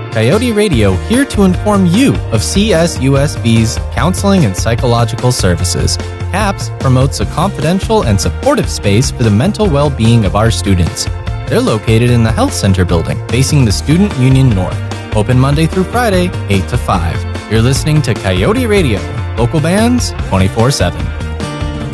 Coyote Radio here to inform you of CSUSB's counseling and psychological services. CAPS promotes a confidential and supportive space for the mental well-being of our students. They're located in the Health Center building, facing the Student Union North. Open Monday through Friday, 8 to 5. You're listening to Coyote Radio, local bands 24/7.